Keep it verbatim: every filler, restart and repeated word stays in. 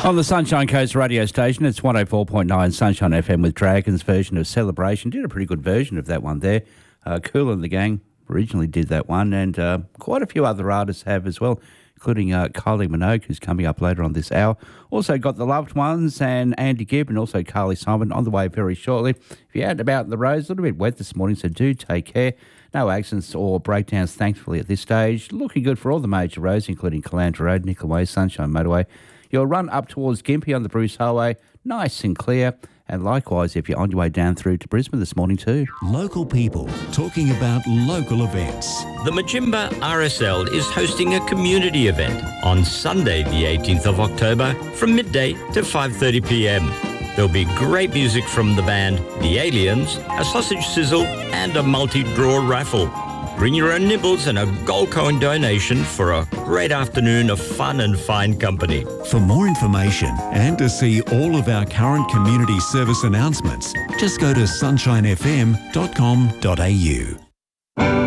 On the Sunshine Coast radio station, it's one oh four point nine Sunshine F M with Dragon's version of Celebration. Did a pretty good version of that one there. Uh, Kool and the Gang originally did that one, and uh, quite a few other artists have as well, including uh, Kylie Minogue, who's coming up later on this hour. Also got The Loved Ones and Andy Gibb, and also Carly Simon on the way very shortly. If you're out and about in the roads, a little bit wet this morning, so do take care. No accidents or breakdowns, thankfully, at this stage. Looking good for all the major roads, including Calandra Road, Nickel Way, Sunshine Motorway. Your run up towards Gympie on the Bruce Highway, nice and clear. And likewise, if you're on your way down through to Brisbane this morning too. Local people talking about local events. The Majimba R S L is hosting a community event on Sunday the eighteenth of October from midday to five thirty p m. There'll be great music from the band The Aliens, a sausage sizzle and a multi-draw raffle. Bring your own nibbles and a gold coin donation for a great afternoon of fun and fine company. For more information and to see all of our current community service announcements, just go to sunshine f m dot com dot a u.